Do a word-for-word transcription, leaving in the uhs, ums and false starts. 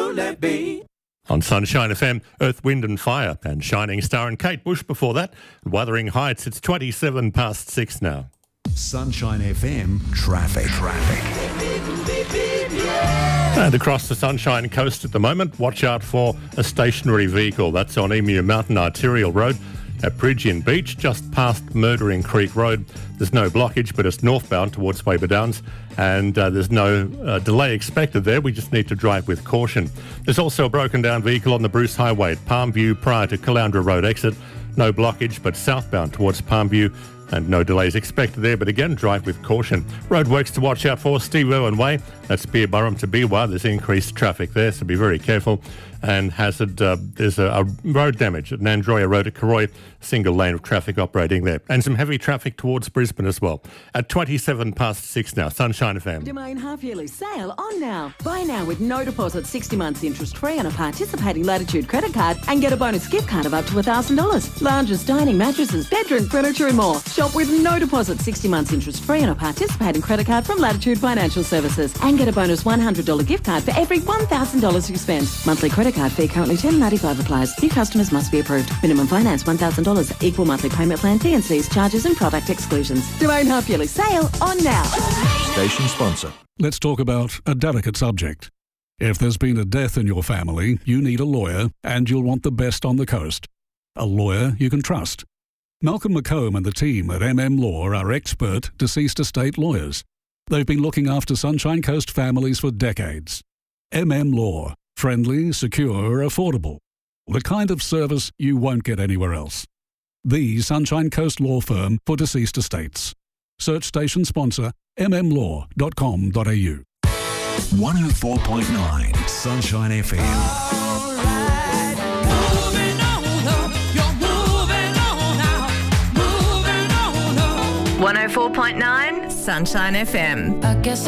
so let be. On Sunshine F M, Earth, Wind and Fire and Shining Star and Kate Bush before that. Wuthering Heights, it's twenty-seven past six now. Sunshine F M traffic. Traffic. And across the Sunshine Coast at the moment, watch out for a stationary vehicle. That's on Emu Mountain Arterial Road at Bridgeon Beach, just past Murdering Creek Road. There's no blockage, but it's northbound towards Weber Downs, and uh, there's no uh, delay expected there. We just need to drive with caution. There's also a broken down vehicle on the Bruce Highway at Palmview prior to Caloundra Road exit. No blockage, but southbound towards Palmview, and no delays expected there, but again, drive with caution. Roadworks to watch out for, Steve Irwin Way, that's Beerburrum to Beerwah. There's increased traffic there, so be very careful. And Hazard, uh, there's a, a road damage at Nandroya Road at Karoi, single lane of traffic operating there. And some heavy traffic towards Brisbane as well. At twenty-seven past six now, Sunshine F M. Domain half-yearly sale on now. Buy now with no deposit, sixty months interest-free on a participating Latitude credit card and get a bonus gift card of up to one thousand dollars. Lounges, dining, mattresses, bedroom furniture and more. Shop with no deposit, sixty months interest-free on a participating credit card from Latitude Financial Services and get a bonus one hundred dollars gift card for every one thousand dollars you spend. Monthly credit card fee currently ten dollars ninety-five applies. New customers must be approved. Minimum finance one thousand dollars. Equal monthly payment plan, T and Cs, charges and product exclusions. Domain half-yearly sale on now. Station sponsor. Let's talk about a delicate subject. If there's been a death in your family, you need a lawyer, and you'll want the best on the coast. A lawyer you can trust. Malcolm McComb and the team at M M Law are expert deceased estate lawyers. They've been looking after Sunshine Coast families for decades. M M Law. Friendly, secure, affordable. The kind of service you won't get anywhere else. The Sunshine Coast law firm for deceased estates. Search station sponsor m m law dot com dot a u. one oh four point nine Sunshine F M. one oh four point nine Sunshine F M. I guess